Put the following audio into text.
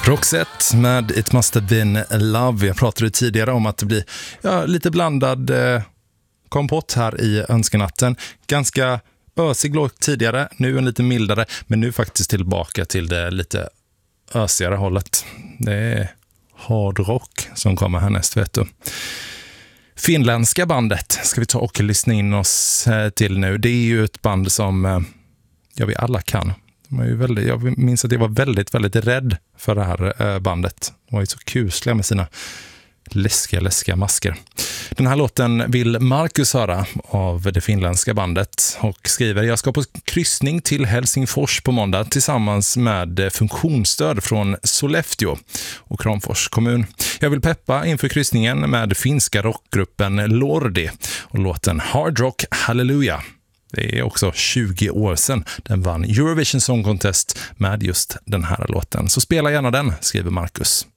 Roxette med It Must Have Been Love. Jag pratade tidigare om att det blir lite blandad kompott här i önskenatten. Ganska ösig låt tidigare, nu en lite mildare, men nu faktiskt tillbaka till det lite ösigare hållet. Det är hardrock som kommer härnäst, vet du. Finländska bandet ska vi ta och lyssna in oss till nu. Det är ju ett band som vi alla kan. Jag minns att jag var väldigt, väldigt rädd för det här bandet. De var ju så kusliga med sina läskiga masker. Den här låten vill Marcus höra av det finländska bandet och skriver: jag ska på kryssning till Helsingfors på måndag tillsammans med funktionsstöd från Sollefteå och Kramfors kommun. Jag vill peppa inför kryssningen med finska rockgruppen Lordi och låten Hard Rock Hallelujah. Det är också 20 år sedan den vann Eurovision Song Contest med just den här låten. Så spela gärna den, skriver Marcus.